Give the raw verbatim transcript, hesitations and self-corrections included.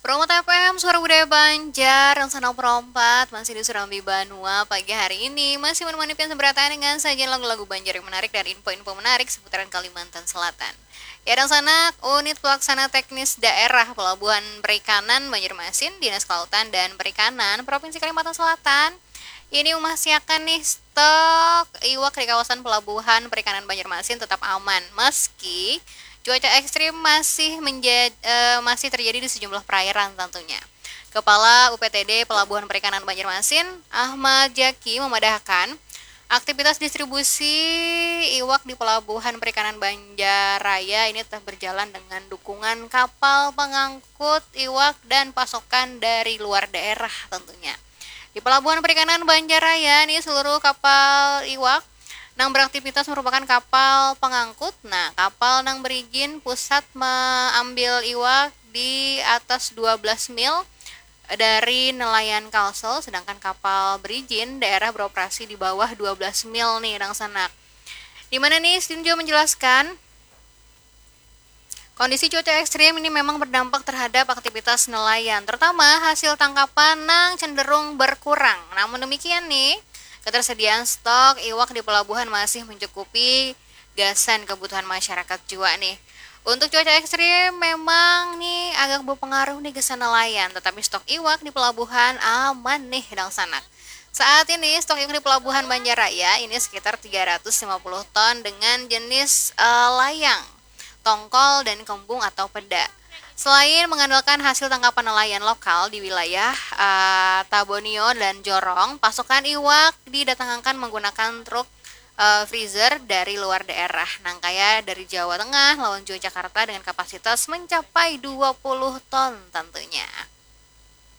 Promo T F M, Suara Budaya Banjar, yang Sanau Perompat, masih di Surambi Banua. Pagi hari ini masih menemani pian seberataan dengan sajian lagu-lagu Banjar yang menarik dan info-info menarik seputaran Kalimantan Selatan. Ya, dan sana unit pelaksana teknis daerah Pelabuhan Perikanan Banjarmasin, Dinas Kelautan dan Perikanan Provinsi Kalimantan Selatan ini memastikan nih stok iwak di kawasan Pelabuhan Perikanan Banjarmasin tetap aman meski cuaca ekstrim masih menjadi eh, masih terjadi di sejumlah perairan tentunya. Kepala U P T D Pelabuhan Perikanan Banjarmasin, Ahmad Jaki memadahkan aktivitas distribusi iwak di Pelabuhan Perikanan Banjaraya ini tetap berjalan dengan dukungan kapal pengangkut iwak dan pasokan dari luar daerah tentunya. Di Pelabuhan Perikanan Banjaraya ini seluruh kapal iwak Nang beraktivitas merupakan kapal pengangkut. Nah, kapal Nang berizin pusat mengambil iwak di atas dua belas mil dari nelayan Kalsel, sedangkan kapal berizin daerah beroperasi di bawah dua belas mil nih Nang Sanak. Di mana nih Stinjo menjelaskan kondisi cuaca ekstrim ini memang berdampak terhadap aktivitas nelayan, terutama hasil tangkapan Nang cenderung berkurang. Namun demikian nih, ketersediaan stok iwak di pelabuhan masih mencukupi gasan kebutuhan masyarakat juga nih. Untuk cuaca ekstrim memang nih agak berpengaruh nih ke nelayan, tetapi stok iwak di pelabuhan aman nih dang sanak. Saat ini stok iwak di pelabuhan Banjaraya ini sekitar tiga ratus lima puluh ton dengan jenis uh, layang, tongkol dan kembung atau peda. Selain mengandalkan hasil tangkapan nelayan lokal di wilayah uh, Tabonio dan Jorong, pasokan iwak didatangkan menggunakan truk uh, freezer dari luar daerah. Nangkaya dari Jawa Tengah, lawan Jawa Jakarta dengan kapasitas mencapai dua puluh ton tentunya.